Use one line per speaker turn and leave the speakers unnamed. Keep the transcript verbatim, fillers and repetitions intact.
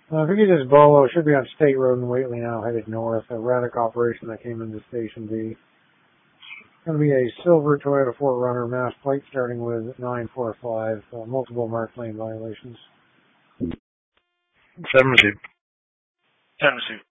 Uh, Vigi's Bolo should be on State Road in Whately now, headed north. A Raddick operation that came into Station B. It's going to be a silver Toyota four runner, mass plate starting with nine four five, uh, multiple marked lane violations.
Seven received.
Ten received.